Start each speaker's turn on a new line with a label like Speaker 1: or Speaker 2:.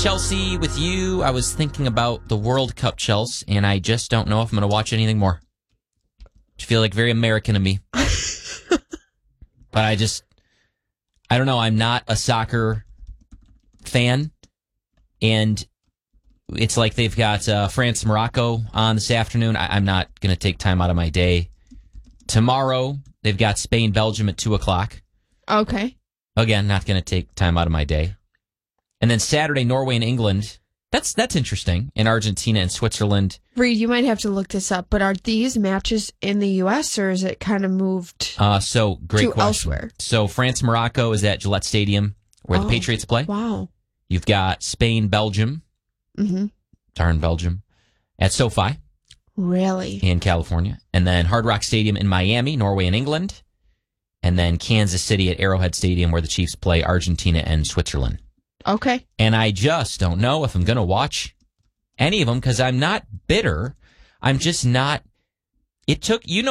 Speaker 1: Chelsea, with you, I was thinking about the World Cup, Chelsea, and I just don't know if I'm going to watch anything more. I feel like very American of me. But I don't know. I'm not a soccer fan, and it's like they've got France-Morocco on this afternoon. I'm not going to take time out of my day. Tomorrow, they've got Spain-Belgium at 2 o'clock.
Speaker 2: Okay.
Speaker 1: Again, not going to take time out of my day. And then Saturday, Norway and England. That's interesting. And Argentina and Switzerland.
Speaker 2: Reed, you might have to look this up, but are these matches in the U.S. or is it kind of moved
Speaker 1: Great
Speaker 2: to
Speaker 1: question.
Speaker 2: elsewhere?
Speaker 1: So France-Morocco is at Gillette Stadium where the Patriots play.
Speaker 2: Wow.
Speaker 1: You've got Spain-Belgium.
Speaker 2: Mm-hmm.
Speaker 1: Darn Belgium. At SoFi.
Speaker 2: Really?
Speaker 1: In California. And then Hard Rock Stadium in Miami, Norway and England. And then Kansas City at Arrowhead Stadium where the Chiefs play Argentina and Switzerland.
Speaker 2: Okay.
Speaker 1: And I just don't know if I'm going to watch any of them because I'm not bitter. I'm just not. It took,